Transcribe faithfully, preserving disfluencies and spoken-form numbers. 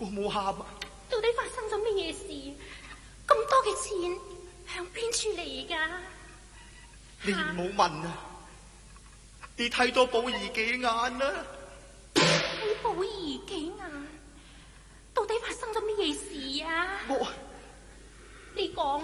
冇喊啊！ 到底發生咗咩嘢事？咁多嘅錢向邊處嚟噶？ 你唔好問啊！你睇多寶兒幾眼啊！ 睇寶兒幾眼？到底發生咗咩嘢事啊？ 我， 你講。